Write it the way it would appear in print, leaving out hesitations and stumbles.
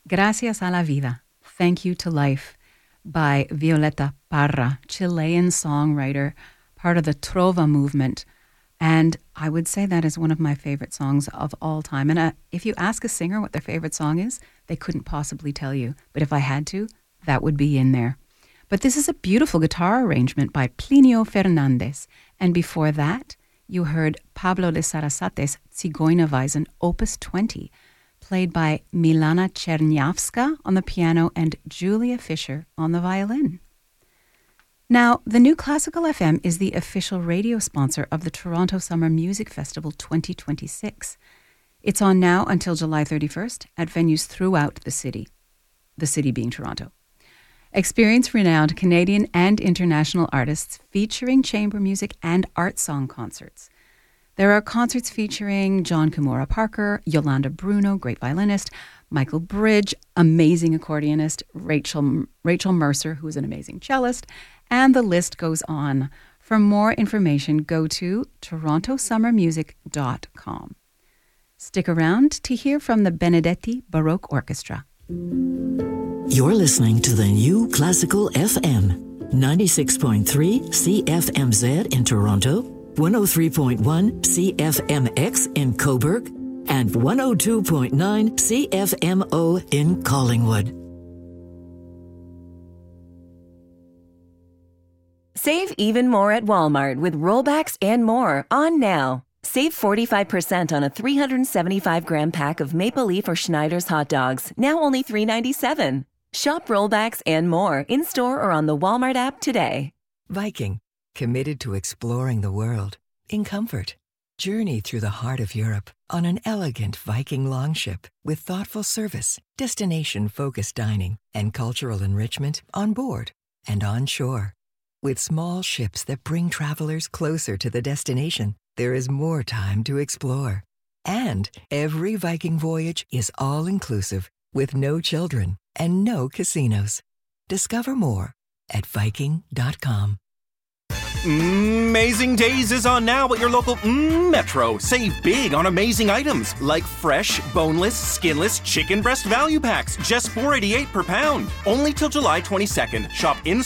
Gracias a la Vida, Thank You to Life by Violeta Parra, Chilean songwriter, part of the Trova movement. And I would say that is one of my favorite songs of all time. And if you ask a singer what their favorite song is, they couldn't possibly tell you. But if I had to, that would be in there. But this is a beautiful guitar arrangement by Plinio Fernandez. And before that, you heard Pablo de Sarasate's Zigeunerweisen, Opus 20, played by Milana Czerniawska on the piano and Julia Fischer on the violin. Now, the New Classical FM is the official radio sponsor of the Toronto Summer Music Festival 2026. It's on now until July 31st at venues throughout the city being Toronto. Experience renowned Canadian and international artists featuring chamber music and art song concerts. There are concerts featuring John Kimura Parker, Yolanda Bruno, great violinist, Michael Bridge, amazing accordionist, Rachel Mercer, who is an amazing cellist, and the list goes on. For more information, go to torontosummermusic.com. Stick around to hear from the Benedetti Baroque Orchestra. You're listening to the New Classical FM, 96.3 CFMZ in Toronto, 103.1 CFMX in Cobourg, and 102.9 CFMO in Collingwood. Save even more at Walmart with rollbacks and more on now. Save 45% on a 375-gram pack of Maple Leaf or Schneider's hot dogs, now only $3.97. Shop rollbacks and more in-store or on the Walmart app today. Viking, committed to exploring the world in comfort. Journey through the heart of Europe on an elegant Viking longship with thoughtful service, destination-focused dining, and cultural enrichment on board and on shore. With small ships that bring travelers closer to the destination, there is more time to explore. And every Viking voyage is all-inclusive with no children and no casinos. Discover more at Viking.com. Amazing Days is on now at your local Metro. Save big on amazing items like fresh, boneless, skinless chicken breast value packs, just $4.88 per pound. Only till July 22nd. Shop in